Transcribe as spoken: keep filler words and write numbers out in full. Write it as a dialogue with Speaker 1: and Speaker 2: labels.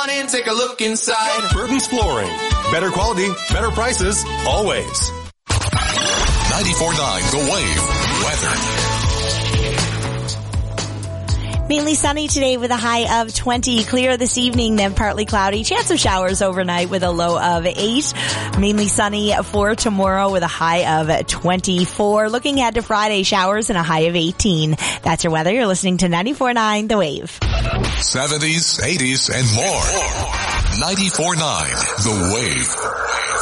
Speaker 1: on in, take a look inside.
Speaker 2: Burton's Flooring. Better quality, better prices, always.
Speaker 3: ninety-four point nine The Wave. Weather.
Speaker 4: Mainly sunny today with a high of twenty. Clear this evening, then partly cloudy. Chance of showers overnight with a low of eight. Mainly sunny for tomorrow with a high of twenty-four. Looking ahead to Friday, showers and a high of eighteen. That's your weather. You're listening to ninety-four point nine The Wave.
Speaker 3: seventies, eighties, and more. ninety-four point nine The Wave.